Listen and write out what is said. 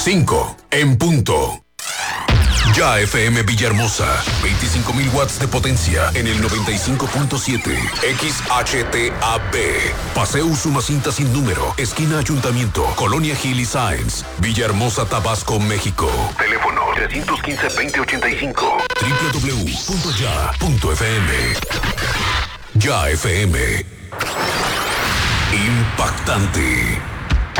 5 en punto. Ya FM Villahermosa, 25,000 watts de potencia en el 95.7. XHTAB. Paseo Usumacinta sin número, esquina Ayuntamiento, Colonia Gil y Sáenz, Villahermosa, Tabasco, México. Teléfono 315-2085. www.ya.fm. Ya FM. Impactante.